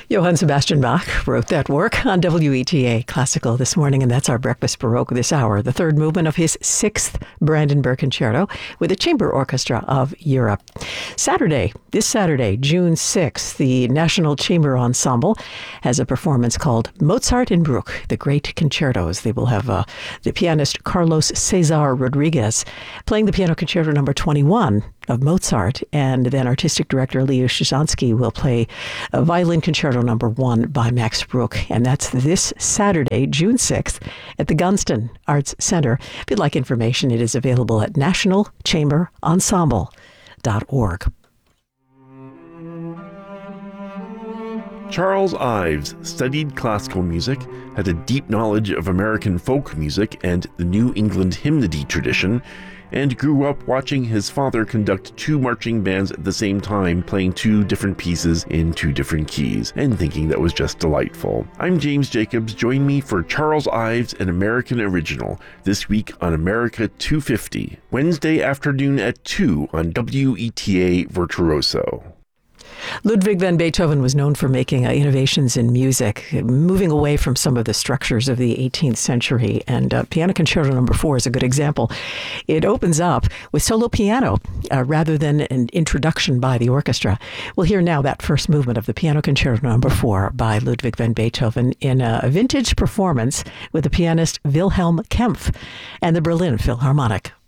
Johann Sebastian Bach wrote that work on WETA Classical this morning, and that's our Breakfast Baroque this hour, the third movement of his sixth Brandenburg Concerto with the Chamber Orchestra of Europe. This Saturday, June 6th, the National Chamber Ensemble has a performance called Mozart in Bruch, the Great Concertos. They will have the pianist Carlos Cesar Rodriguez playing the Piano Concerto number 21 of Mozart, and then artistic director Leo Shusansky will play a Violin Concerto number 1 by Max Bruch, and that's this Saturday, June 6th, at the Gunston Arts Center. If you'd like information, it is available at nationalchamberensemble.org. Charles Ives studied classical music, had a deep knowledge of American folk music and the New England hymnody tradition, and grew up watching his father conduct two marching bands at the same time, playing two different pieces in two different keys, and thinking that was just delightful. I'm James Jacobs. Join me for Charles Ives, an American Original, this week on America 250, Wednesday afternoon at 2 on WETA Virtuoso. Ludwig van Beethoven was known for making innovations in music, moving away from some of the structures of the 18th century, and Piano Concerto number 4 is a good example. It opens up with solo piano rather than an introduction by the orchestra. We'll hear now that first movement of the Piano Concerto number 4 by Ludwig van Beethoven in a vintage performance with the pianist Wilhelm Kempff and the Berlin Philharmonic.